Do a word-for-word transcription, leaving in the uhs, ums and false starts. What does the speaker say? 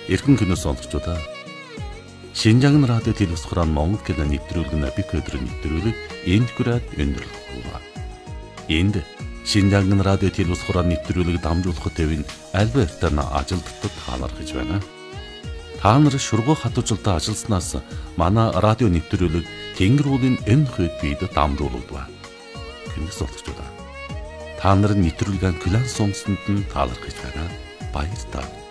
Эрхэм кино сонсогчдоо Шинжаан радио телевиз хураан Монгол кино нэвтрүүлэг бик өдрөөр нэвтрүүлэг энд хүрээд өндөрлөхгүй. Энд Шинжаан радио телевиз хураан нэвтрүүлэг дамжуулахад төвийн Альбертана ажилтнууд таалархаж байна. Та нар шургуу хатуужилтаа ажилласнаас манай радио нэвтрүүлэг Тэнгэр уулын энэ хэд бид дамжуулдаг. Кино сонсогчдоо та нарын нэвтрүүлгийн класс сонсонд нь таалархаж байна. Баярлалаа.